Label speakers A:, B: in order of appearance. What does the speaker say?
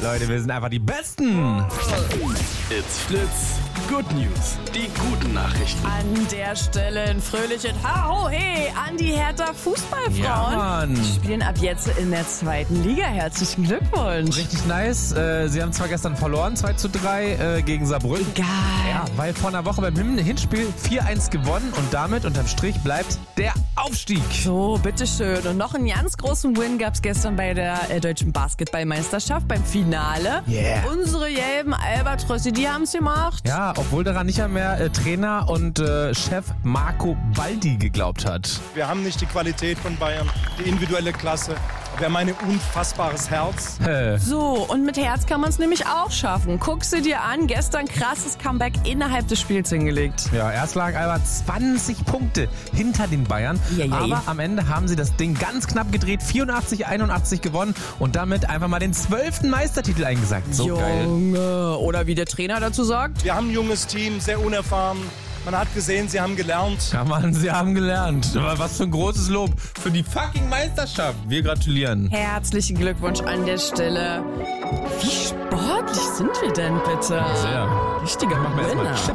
A: Leute, wir sind einfach die Besten.
B: It's Fritz. Good News. Die guten Nachrichten.
C: An der Stelle ein fröhliches Ha-ho-He an die Hertha Fußballfrauen.
A: Ja, Mann.
C: Die spielen ab jetzt in der 2. Liga. Herzlichen Glückwunsch.
A: Richtig nice. Sie haben zwar gestern verloren, 2:3 gegen Saarbrücken.
C: Geil.
A: Ja, weil vor einer Woche beim Hinspiel 4-1 gewonnen und damit unterm Strich bleibt der Aufstieg.
C: So, bitteschön. Und noch einen ganz großen Win gab es gestern bei der deutschen Basketballmeisterschaft beim Finale.
A: Yeah.
C: Unsere gelben Albatrösse, die haben es gemacht.
A: Ja, obwohl daran nicht mehr Trainer und Chef Marco Baldi geglaubt hat.
D: Wir haben nicht die Qualität von Bayern, die individuelle Klasse. Wir haben ein unfassbares Herz.
C: So, und mit Herz kann man es nämlich auch schaffen. Guck sie dir an, gestern krasses Comeback innerhalb des Spiels hingelegt.
A: Ja, erst lag Alba 20 Punkte hinter den Bayern. Aber am Ende haben sie das Ding ganz knapp gedreht, 84-81 gewonnen und damit einfach mal den 12. Meistertitel eingesackt. So geil.
C: Junge, oder wie der Trainer dazu sagt.
D: Wir haben ein junges Team, sehr unerfahren. Man hat gesehen, sie haben gelernt.
A: Ja, Mann, sie haben gelernt. Aber was für ein großes Lob für die fucking Meisterschaft. Wir gratulieren.
C: Herzlichen Glückwunsch an der Stelle. Wie sportlich sind wir denn bitte?
A: Sehr.
C: Richtiger
A: Machen wir erstmal
C: Winner.
A: Chips.